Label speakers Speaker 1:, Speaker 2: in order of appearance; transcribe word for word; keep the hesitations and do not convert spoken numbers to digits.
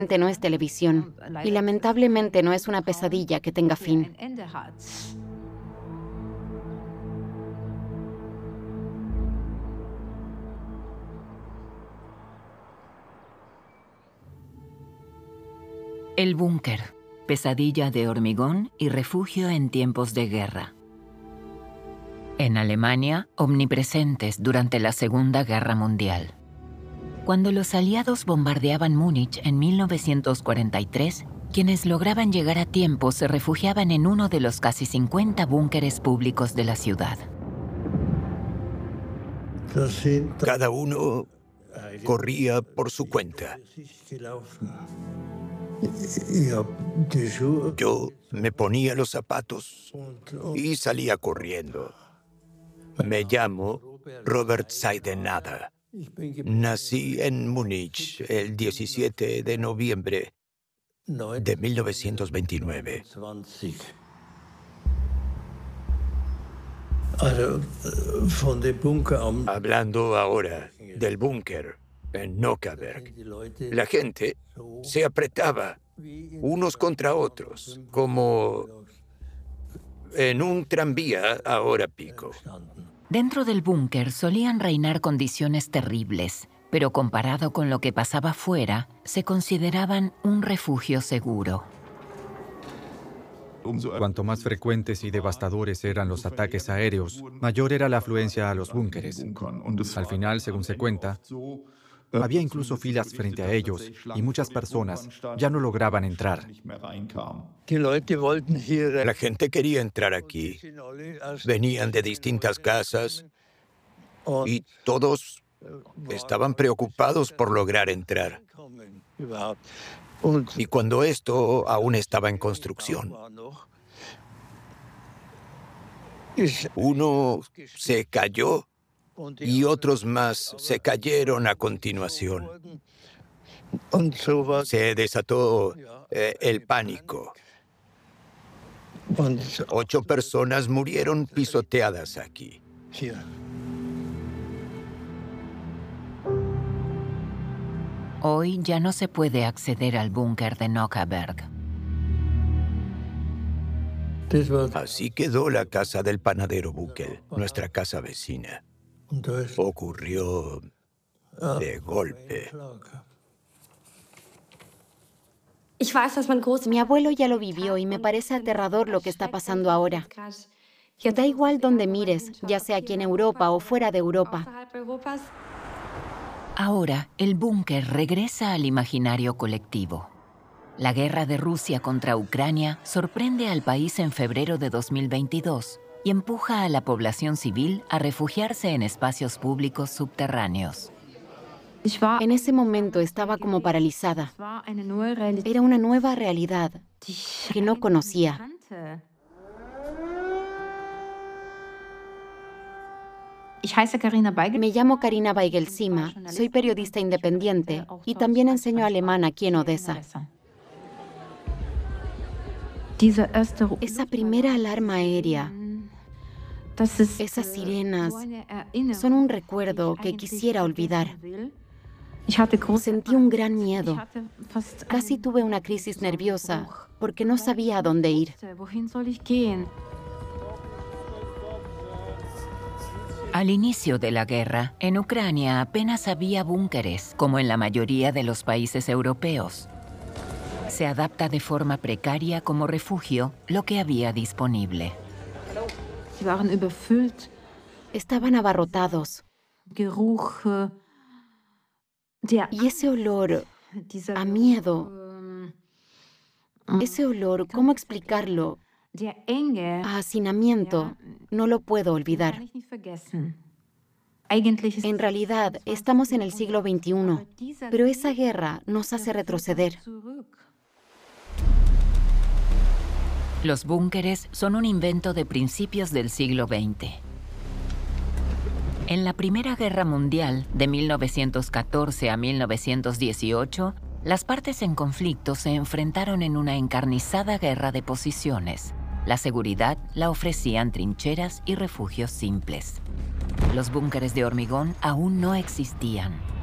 Speaker 1: no es televisión, y lamentablemente no es una pesadilla que tenga fin.
Speaker 2: El búnker, pesadilla de hormigón y refugio en tiempos de guerra. En Alemania, omnipresentes durante la Segunda Guerra Mundial. Cuando los aliados bombardeaban Múnich en mil novecientos cuarenta y tres, quienes lograban llegar a tiempo se refugiaban en uno de los casi cincuenta búnkeres públicos de la ciudad.
Speaker 3: Cada uno corría por su cuenta. Yo me ponía los zapatos y salía corriendo. Me llamo Robert Seidenada. Nací en Múnich el diecisiete de noviembre de mil novecientos veintinueve. Hablando ahora del búnker en Nockherberg, la gente se apretaba unos contra otros, como en un tranvía a hora pico.
Speaker 2: Dentro del búnker solían reinar condiciones terribles, pero comparado con lo que pasaba fuera, se consideraban un refugio seguro.
Speaker 4: Cuanto más frecuentes y devastadores eran los ataques aéreos, mayor era la afluencia a los búnkeres. Al final, según se cuenta, había incluso filas frente a ellos y muchas personas ya no lograban entrar.
Speaker 3: La gente quería entrar aquí. Venían de distintas casas y todos estaban preocupados por lograr entrar. Y cuando esto aún estaba en construcción, uno se cayó y otros más se cayeron a continuación. Se desató eh, el pánico. Ocho personas murieron pisoteadas aquí.
Speaker 2: Hoy ya no se puede acceder al búnker de Nockherberg.
Speaker 3: Así quedó la casa del panadero Buckel, nuestra casa vecina. Ocurrió de golpe.
Speaker 1: Mi abuelo ya lo vivió y me parece aterrador lo que está pasando ahora. Da igual donde mires, ya sea aquí en Europa o fuera de Europa.
Speaker 2: Ahora, el búnker regresa al imaginario colectivo. La guerra de Rusia contra Ucrania sorprende al país en febrero de dos mil veintidós y empuja a la población civil a refugiarse en espacios públicos subterráneos.
Speaker 1: En ese momento estaba como paralizada. Era una nueva realidad que no conocía. Me llamo Karina Weigel-Sima, soy periodista independiente y también enseño alemán aquí en Odessa. Esa primera alarma aérea, esas sirenas, son un recuerdo que quisiera olvidar. Sentí un gran miedo. Casi tuve una crisis nerviosa porque no sabía a dónde ir.
Speaker 2: Al inicio de la guerra, en Ucrania apenas había búnkeres, como en la mayoría de los países europeos. Se adapta de forma precaria como refugio lo que había disponible.
Speaker 1: Estaban abarrotados. Y ese olor a miedo, ese olor, ¿cómo explicarlo? A hacinamiento, no lo puedo olvidar. En realidad, estamos en el siglo veintiuno, pero esa guerra nos hace retroceder.
Speaker 2: Los búnkeres son un invento de principios del siglo veinte. En la Primera Guerra Mundial, de mil novecientos catorce a mil novecientos dieciocho, las partes en conflicto se enfrentaron en una encarnizada guerra de posiciones. La seguridad la ofrecían trincheras y refugios simples. Los búnkeres de hormigón aún no existían.